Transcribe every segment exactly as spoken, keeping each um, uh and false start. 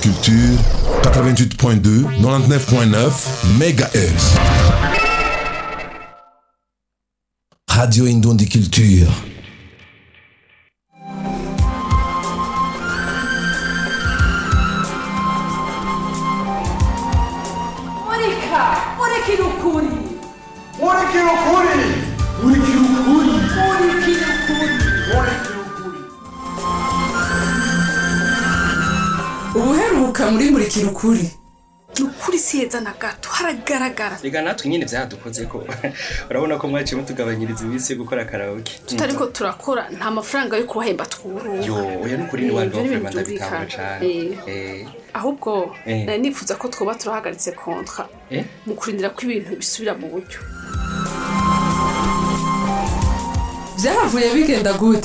Culture, quatre-vingt-huit point deux, quatre-vingt-dix-neuf point neuf mégahertz. Radio Indondi Culture. Monica, Monica no Curi. Monica no Curi. Monica no Curi. Monica no Curi. Monica no Curi. Ubuheruka muri Monica no Curi. Nukuri siyeza na gato haragaragara. Ega natwe nyine vyadukoze ko urabona ko mwaciye mutugabanyiriza iminsi yo gukora karaoke. Tutariko turakora nta mafaranga yo kubahemba twuru. Yo, oya nukuri ni wandi wafema ndabitanga cyane. Eh. Ahubwo nari nifuza ko twoba turahagaritse kontra. Eh? Mu kurindira ko ibintu bisubira mu buryo. Vyavuye bigenda gute?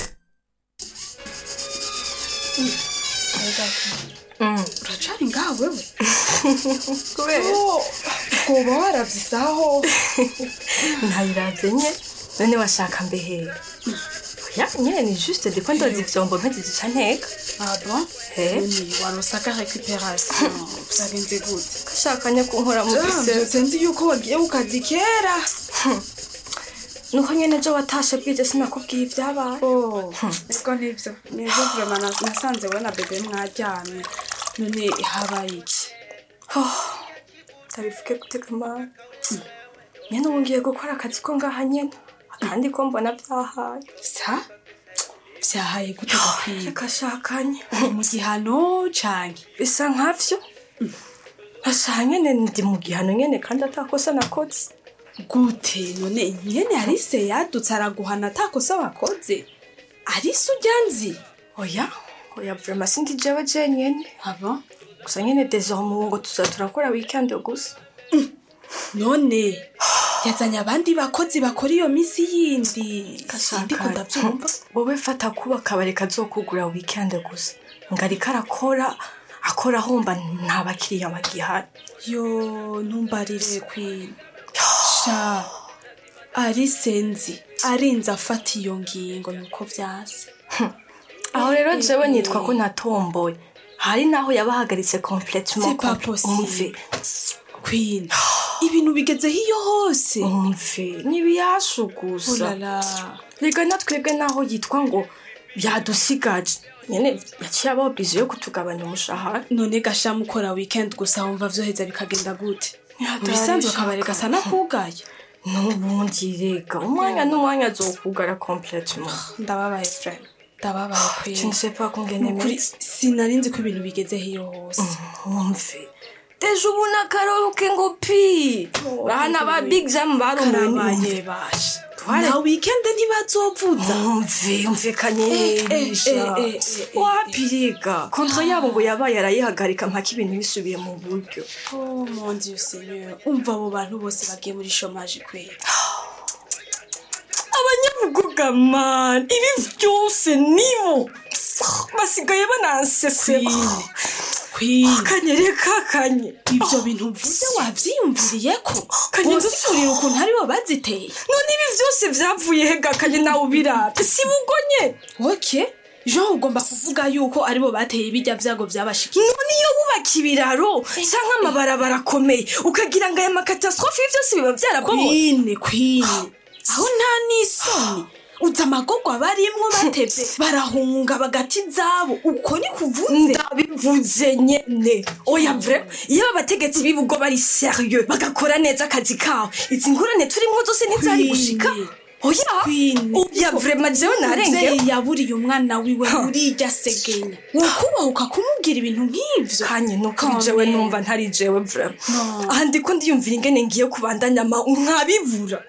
Mm. Uracari ngaho wewe? Kubera kuba waravyisaho ntayiravye nye none washaka mbehera ya nyene ni juste des points de vyombo mpeze canteka. Ah bon? Eh ni warosaka récupération vyagenze gute? Kashakanye kunkora mu bise sinzi yuko wagiye ukazi kera nuko nyene jo watashe bwije sinakubwiye ivyabaye. Oh ego nivyo nivyo vraiment nasanze we na bebe mwaryamye none habaye iki? tabivuge guteka mama nyene wongiye gukora akazi ko ngaha nyene kandi ko mbona vyahaye sa vyahaye gute gakwiye kashakanye mu gihano canke bisa nkavyo asa nyene ndi mu gihano nyene kandi atakosa nakoze gute none nyene arise yadutse araguhana atakosa wakoze arise ujyanzi oya oya vraiment sindi jewe je nyene abo gusa nyene désormais ngo tuzaturakora weekend gusa none yazanye abandi bakozi bakora iyo misi yindi kasindi ko ndavyumva wowe fata kuba kabare kazokugura weekend gusa ngari karakora akora homba nta bakiriya bagihari yo ntumbarire kwi sha ari senzi arinza afata iyo ngingo nuko vyase aho rero jewe nitwa ko natomboye hari naho yabahagaritse complètement umve queen ibintu bigeze hiyo hose umve nibiyashugusa olala rega natwebwe naho yitwa ngo byadusigaje nyene yaciye abobije yo kutugabanya umushahara none gasha mukora weekend gusa wumva vyoheza bikagenda gute bisanzwe kabare gasa nakugaye n'ubundi rega umwanya n'umwanya azokugara complètement ndababaye friend ndababaye kwe je ne sais pas combien de sinarinzi ko ibintu bigeze hiyo hose umve deje ubuna karaoke ngo pi bana ba big jam barumuye bashe na weekend ntibazovuza umve umve kanyesha wapiriga kontra yabo ngo yabaye arayihagarika mpaka ibintu bisubiye mu buryo. Oh mon dieu seigneur umva abo bantu bose bagiye muri chômage kwe abanyabuguga man ibi byose nibo basigaye banansese Queen kanyereka kanye ibyo bintu mvuze wavyiyumviriye ko kanye dusurira ukuntu ari bo baziteye none ibi byose vyavuye hega kanye nawe ubirate si bugonye okay Jean ugomba kuvuga yuko ari bo bateye bijya vyago vyabashiki none iyo bubaka ibiraro canke amabarabara akomeye ukagira ngo aya makatastrophe byose biba vyarabomoye Queen Queen aho nta nisoni uza amagogwa barimwo batevye barahunga bagati zabo uko ni kuvuze ndabivuze nyene oya vrai iyo abategetsi bibugo bari sérieux bagakora neza akazi kawo izi ngurane turimo zose ntizari gushika oya oya vraiment jewe narenge yaburiye umwana wiwe urirya segenya wokubahuka kumubwira ibintu nk'ivyo kanye no kuri jewe numva ntari jewe vraiment aha ndiko ndiyumvira ingene ngiye kubandanya ma nkabibura.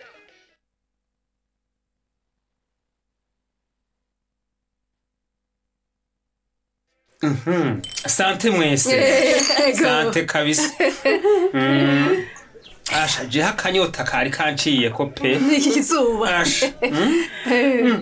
Mhm. Asante mwese. Asante kabisa. Mm. Asha je hakanyota kari kanciye ko pe. Niki kizuba. Asha. Mm?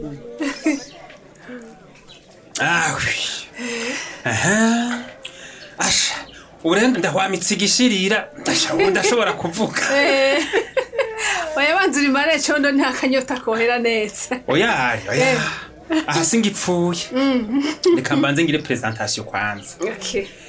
Ah. Aha. Asha. Urenda ndahwamitse igishirira. Asha ndashobora kuvuga. Oya banzuri mare condo nta kanyota kohera neza. Oya, oya. Aha singipfuye. Reka mbanze ngire presentation kwanza. Okay.